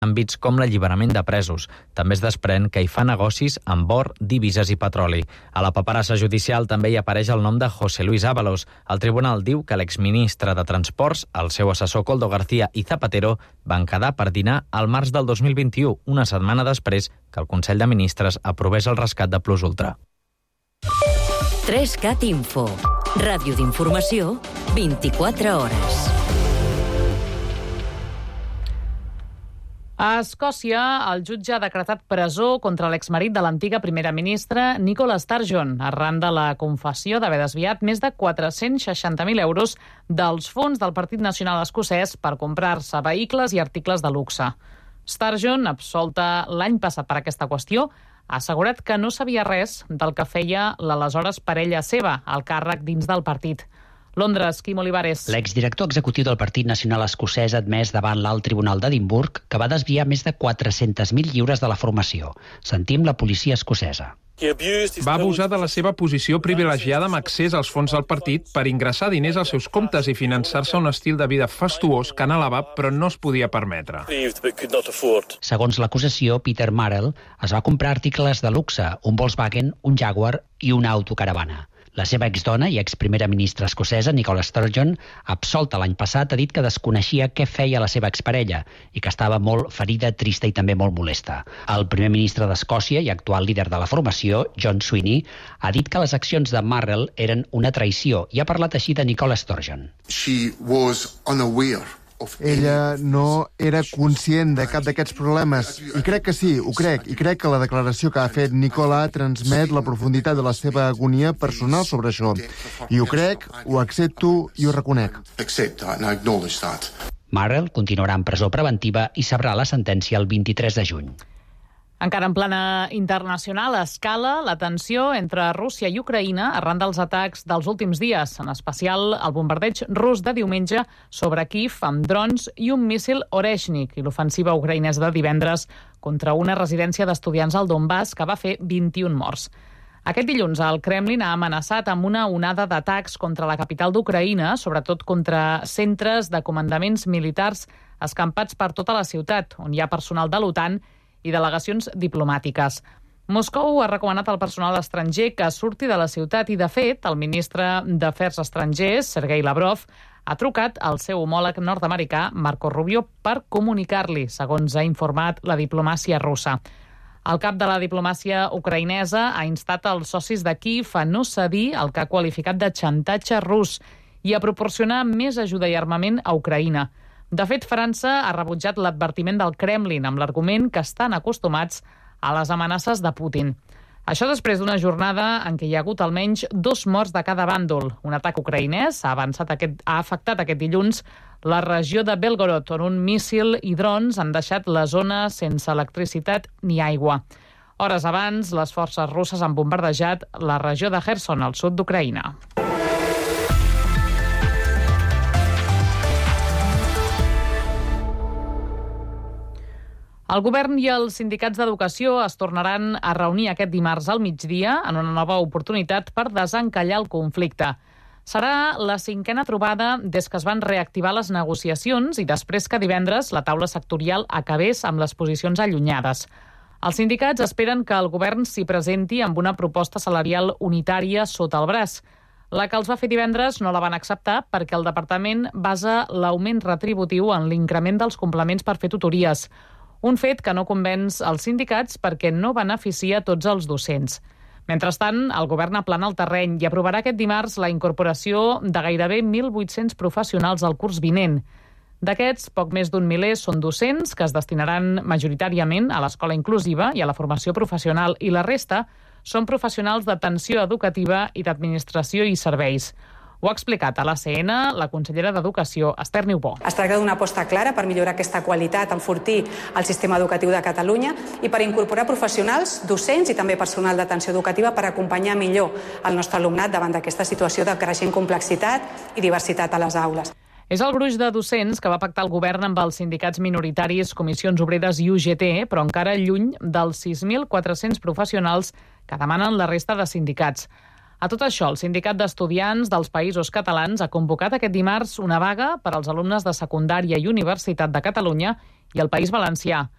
àmbits com l'alliberament de presos. També es desprèn que hi fa negocis amb or, divises i petroli. A la paperassa judicial també hi apareix el nom de José Luis Ábalos. El tribunal diu que l'exministre de Transports, el seu assessor Koldo García i Zapatero van quedar per dinar al març del 2021, una setmana després que el Consell de Ministres aprovés el rescat de Plus Ultra. 3CAT Info. Ràdio d'informació, 24 hores. A Escòcia, el jutge ha decretat presó contra l'exmarit de l'antiga primera ministra Nicola Sturgeon, arran de la confessió d'haver desviat més de 460.000 euros dels fons del Partit Nacional Escocès per comprar-se vehicles i articles de luxe. Sturgeon, absolta l'any passat per aquesta qüestió, ha assegurat que no sabia res del que feia l'aleshores parella seva, al càrrec dins del partit. Londres, Quim Olivares. L'exdirector executiu del Partit Nacional Escocès ha admès davant l'Alt Tribunal d'Edimburg que va desviar més de 400.000 lliures de la formació. Sentim la policia escocesa. Va abusar de la seva posició privilegiada amb accés als fons del partit per ingressar diners als seus comptes i finançar-se un estil de vida fastuós que anhelava però no es podia permetre. Segons l'acusació, Peter Marrell es va comprar articles de luxe, un Volkswagen, un Jaguar i una autocaravana. La seva exdona i exprimera ministra escocesa, Nicola Sturgeon, absolta l'any passat, ha dit que desconeixia què feia la seva exparella i que estava molt ferida, trista i també molt molesta. El primer ministre d'Escòcia i actual líder de la formació, John Sweeney, ha dit que les accions de Marrell eren una traïció i ha parlat així de Nicola Sturgeon. Ella no era conscient de cap d'aquests problemes. I crec que sí, ho crec. I crec que la declaració que ha fet Nicola transmet la profunditat de la seva agonia personal sobre això. I ho crec, ho accepto i ho reconec. Marrell continuarà en presó preventiva i sabrà la sentència el 23 de juny. Encara en plana internacional, escala la tensió entre Rússia i Ucraïna arran dels atacs dels últims dies, en especial el bombardeig rus de diumenge sobre Kiev amb drons i un míssil Oreshnik i l'ofensiva ucraïnesa de divendres contra una residència d'estudiants al Donbass que va fer 21 morts. Aquest dilluns el Kremlin ha amenaçat amb una onada d'atacs contra la capital d'Ucraïna, sobretot contra centres de comandaments militars escampats per tota la ciutat, on hi ha personal de l'OTAN i delegacions diplomàtiques. Moscou ha recomanat al personal estranger que surti de la ciutat i, de fet, el ministre d'Afers Estrangers, Sergei Lavrov, ha trucat al seu homòleg nord-americà, Marco Rubio, per comunicar-li, segons ha informat la diplomàcia russa. El cap de la diplomàcia ucraïnesa ha instat els socis de Kiev a no cedir el que ha qualificat de xantatge rus i a proporcionar més ajuda i armament a Ucraïna. De fet, França ha rebutjat l'advertiment del Kremlin amb l'argument que estan acostumats a les amenaces de Putin. Això després d'una jornada en què hi ha hagut almenys 2 morts de cada bàndol. Un atac ucraïnès ha afectat aquest dilluns la regió de Belgorod, on un míssil i drons han deixat la zona sense electricitat ni aigua. Hores abans, les forces russes han bombardejat la regió de Kherson, al sud d'Ucraïna. El govern i els sindicats d'educació es tornaran a reunir aquest dimarts al migdia en una nova oportunitat per desencallar el conflicte. Serà la 5a trobada des que es van reactivar les negociacions i després que divendres la taula sectorial acabés amb les posicions allunyades. Els sindicats esperen que el govern s'hi presenti amb una proposta salarial unitària sota el braç. La que els va fer divendres no la van acceptar perquè el departament basa l'augment retributiu en l'increment dels complements per fer tutories. Un fet que no convenç els sindicats perquè no beneficia tots els docents. Mentrestant, el govern aplana el terreny i aprovarà aquest dimarts la incorporació de gairebé 1.800 professionals al curs vinent. D'aquests, poc més d'un miler són docents que es destinaran majoritàriament a l'escola inclusiva i a la formació professional i la resta són professionals d'atenció educativa i d'administració i serveis. Ho ha explicat a l'ACN la consellera d'Educació, Esther Niubó. Es tracta d'una aposta clara per millorar aquesta qualitat, enfortir el sistema educatiu de Catalunya i per incorporar professionals, docents i també personal d'atenció educativa per acompanyar millor el nostre alumnat davant d'aquesta situació de creixent complexitat i diversitat a les aules. És el gruix de docents que va pactar el govern amb els sindicats minoritaris, Comissions Obreres i UGT, però encara lluny dels 6.400 professionals que demanen la resta de sindicats. A tot això, el Sindicat d'Estudiants dels Països Catalans ha convocat aquest dimarts una vaga per als alumnes de secundària i Universitat de Catalunya i el País Valencià.